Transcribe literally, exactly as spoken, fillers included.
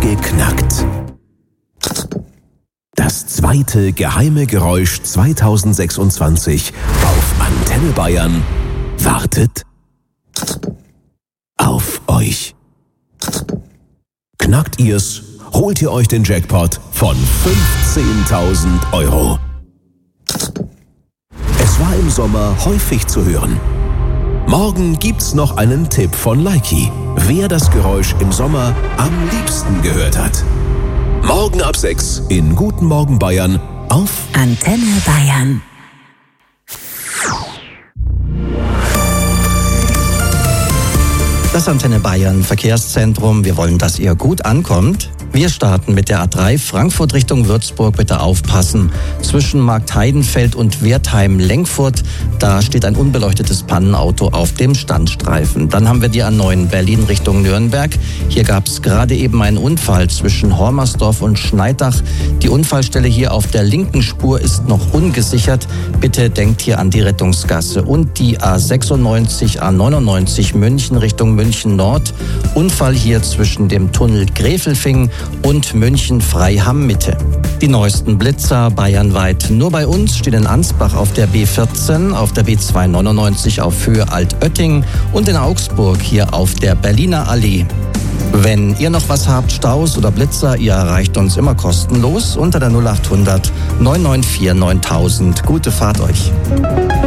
geknackt. Das zweite geheime Geräusch zweitausendsechsundzwanzig auf Antenne Bayern wartet auf euch. Knackt ihr's, holt ihr euch den Jackpot von fünfzehntausend Euro. Es war im Sommer häufig zu hören. Morgen gibt's noch einen Tipp von Leiki, wer das Geräusch im Sommer am liebsten gehört hat. Morgen ab sechs in Guten Morgen Bayern auf Antenne Bayern. Das Antenne Bayern Verkehrszentrum. Wir wollen, dass ihr gut ankommt. Wir starten mit der A drei Frankfurt Richtung Würzburg. Bitte aufpassen. Zwischen Marktheidenfeld und Wertheim-Lenkfurt, da steht ein unbeleuchtetes Pannenauto auf dem Standstreifen. Dann haben wir die A neun Berlin Richtung Nürnberg. Hier gab es gerade eben einen Unfall zwischen Hormersdorf und Schneidach. Die Unfallstelle hier auf der linken Spur ist noch ungesichert. Bitte denkt hier an die Rettungsgasse. Und die A sechsundneunzig, A neunundneunzig München Richtung München Nord. Unfall hier zwischen dem Tunnel Gräfelfing und München-Freiham Mitte. Die neuesten Blitzer bayernweit. Nur bei uns stehen in Ansbach auf der B vierzehn, auf der B zweihundertneunundneunzig auf Höhe Altötting und in Augsburg hier auf der Berliner Allee. Wenn ihr noch was habt, Staus oder Blitzer, ihr erreicht uns immer kostenlos unter der null achthundert neun neun vier neuntausend. Gute Fahrt euch.